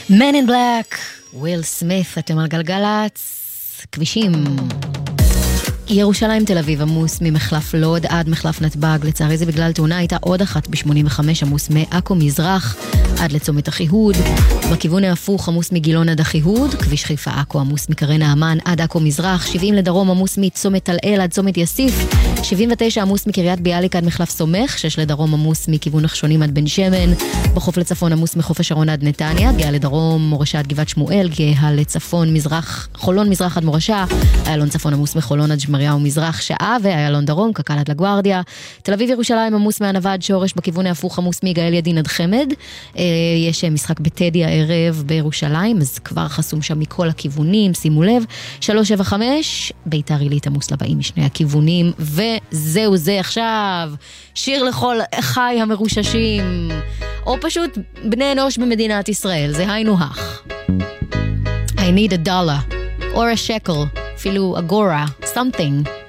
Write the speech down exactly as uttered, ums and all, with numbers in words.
Man in Black, וויל סמית, אתם על גלגלץ, כבישים. ירושלים תל אביב עמוס ממחלף לוד עד מחלף נתב"ג, לצערי זה בגלל תאונה, הייתה עוד אחת ב-שמונים וחמש עמוס מעכו מזרח עד לצומת אחיהוד, בכיוון ההפוך עמוס מגילון עד אחיהוד, כביש חיפה עכו עמוס מקרן האמן עד עכו מזרח, שבעים לדרום עמוס מצומת תלאל עד צומת יסיף, שבעים ותשע עמוס מקריית ביאליק עד מחלף סומך, שש לדרום עמוס מכיוון נחשונים עד בן שמן, בחוף לצפון עמוס מחוף השרון עד נתניה, גאה לדרום מורשה עד גבעת שמואל, גאה לצפון מזרח, חולון מזרח עד מורשה, איילון צפון עמוס מחולון עד שמריהו מזרח שעה, ואיילון דרום קק"ל עד לגוארדיה, תל אביב ירושלים עמוס מהנווה עד שורש, בכיוון ההפוך עמוס מגאל ידין עד חמד, יש משחק בטדי הערב בירושלים, אז כבר חסום שם מכל הכיוונים, שימו לב, שלוש שבע חמש, ביתר עילית עמוס לבאים משני הכיוונים, וזהו זה עכשיו, שיר לכל אחי המרוששים, או פשוט בני אנוש במדינת ישראל, זה היינו הך. I need a dollar, or a shekel, אפילו אגורה, something.